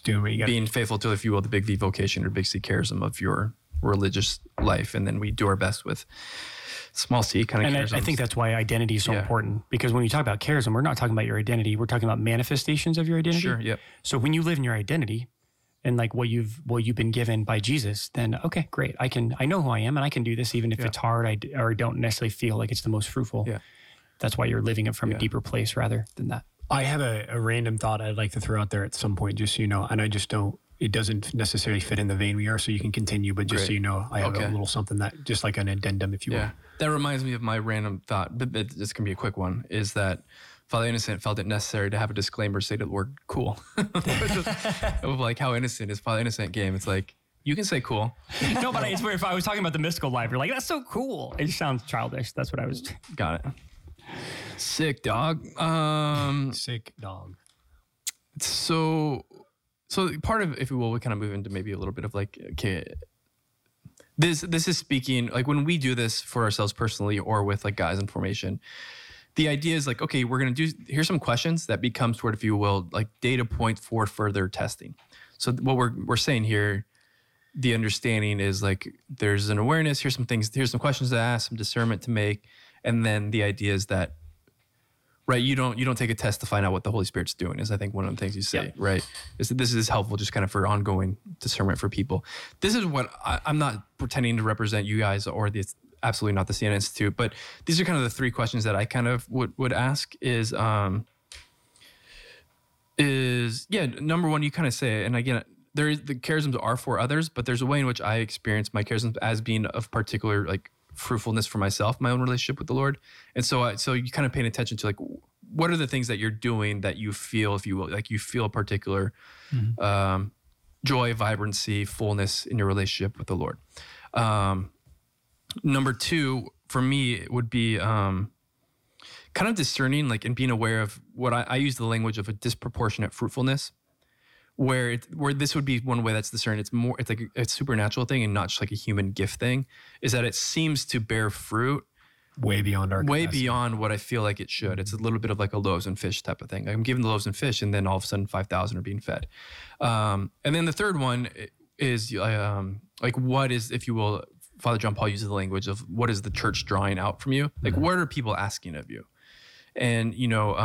doing what you got. Being faithful to, if you will, the big V vocation or big C charism of your religious life. And then we do our best with small c kind of charisms. And I think that's why identity is so important, because when you talk about charism, we're not talking about your identity. We're talking about manifestations of your identity. Sure, yep. So when you live in your identity and like what you've been given by Jesus, then okay, great. I know who I am and I can do this even if it's hard or don't necessarily feel like it's the most fruitful. Yeah. That's why you're living it from a deeper place rather than that. I have a random thought I'd like to throw out there at some point, just so you know, and I just don't, it doesn't necessarily fit in the vein we are, so you can continue, but just so you know, I have a little something that, just like an addendum, if you will. That reminds me of my random thought, but this can be a quick one, is that Father Innocent felt it necessary to have a disclaimer say the word cool. Of like how innocent is Father Innocent game. It's like, you can say cool. No, but it's weird. If I was talking about the mystical life, you're like, that's so cool. It just sounds childish. That's what I was. Got it. Sick, dog. Sick dog. So part of, if you will, we kind of move into maybe a little bit of like, okay, this is speaking, like when we do this for ourselves personally or with like guys in formation, the idea is like, okay, we're going to here's some questions that become sort of, if you will, like data points for further testing. So what we're saying here, the understanding is like, there's an awareness, here's some questions to ask, some discernment to make. And then the idea is that, right, you don't take a test to find out what the Holy Spirit's doing, is I think one of the things you say, right? Is that this is helpful just kind of for ongoing discernment for people. This is what I'm not pretending to represent you guys or this, absolutely not the Siena Institute, but these are kind of the three questions that I kind of would ask is number one, you kind of say it, and again, the charisms are for others, but there's a way in which I experience my charisms as being of particular like fruitfulness for myself, my own relationship with the Lord. And so you kind of paying attention to like, what are the things that you're doing that you feel, if you will, like you feel a particular joy, vibrancy, fullness in your relationship with the Lord. Number two, for me, it would be kind of discerning, like, and being aware of what I use the language of a disproportionate fruitfulness, where this would be one way that's discerned. It's like a supernatural thing and not just like a human gift thing, is that it seems to bear fruit way beyond our capacity. Beyond what I feel like it should. It's a little bit of like a loaves and fish type of thing. I'm giving the loaves and fish, and then all of a sudden 5,000 are being fed. And then the third one is like, what is, if you will, Father John Paul uses the language of what is the church drawing out from you? Like, what are people asking of you? And,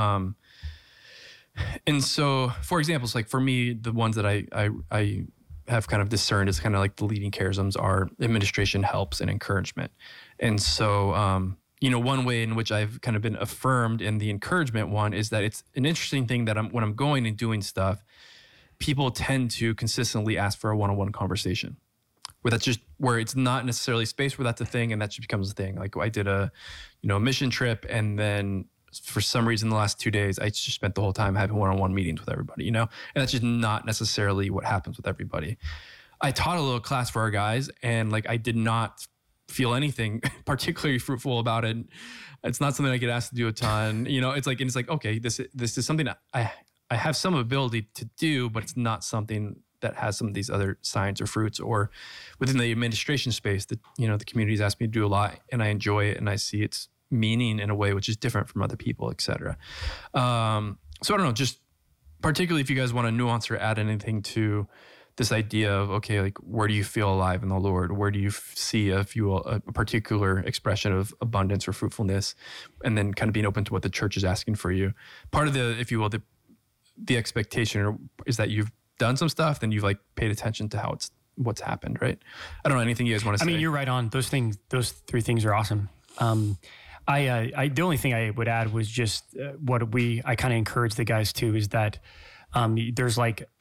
and so, for example, it's like for me, the ones that I have kind of discerned is kind of like the leading charisms are administration, helps, and encouragement. And so, one way in which I've kind of been affirmed in the encouragement one is that it's an interesting thing that when I'm going and doing stuff, people tend to consistently ask for a one-on-one conversation. Where it's not necessarily space where that's a thing, and that just becomes a thing. Like I did a mission trip, and then for some reason the last 2 days, I just spent the whole time having one-on-one meetings with everybody, and that's just not necessarily what happens with everybody. I taught a little class for our guys, and like I did not feel anything particularly fruitful about it. It's not something I get asked to do a ton. It's like, okay, this is something that I have some ability to do, but it's not something that has some of these other signs or fruits, or within the administration space that, the community's asked me to do a lot, and I enjoy it, and I see its meaning in a way which is different from other people, et cetera. So I don't know, just particularly if you guys want to nuance or add anything to this idea of, okay, like where do you feel alive in the Lord? Where do you see, if you will, a particular expression of abundance or fruitfulness, and then kind of being open to what the church is asking for you. Part of the, if you will, the expectation is that you've done some stuff, then you've like paid attention to what's happened, right? I don't know, anything you guys want to say? I mean, you're right on. Those three things are awesome. The only thing I would add was just I kind of encourage the guys too, is that there's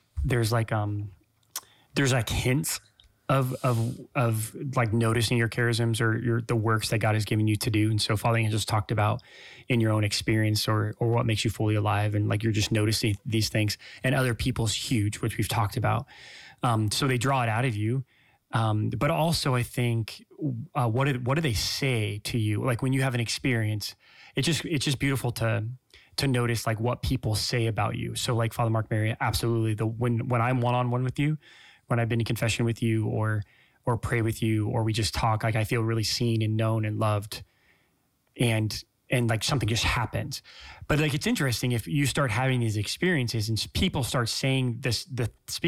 hints of like noticing your charisms or the works that God has given you to do. And so Father Ian just talked about in your own experience or what makes you fully alive, and like you're just noticing these things, and other people's huge, which we've talked about. So they draw it out of you. But also I think, what do they say to you? Like when you have an experience, it's just beautiful to notice like what people say about you. So like Father Mark Mary, absolutely. When I'm one-on-one with you, when I've been in confession with you or pray with you, or we just talk, like I feel really seen and known and loved, and like something just happens. But like, it's interesting if you start having these experiences and people start saying this,